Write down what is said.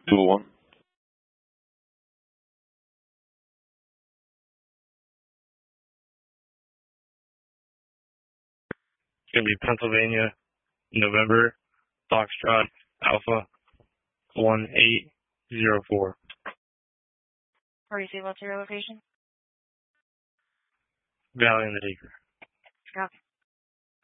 2-1. It's going to be Pennsylvania, November, Foxtrot, Alpha, 1804. Receive, what's your location? Valley in the Acre. Copy.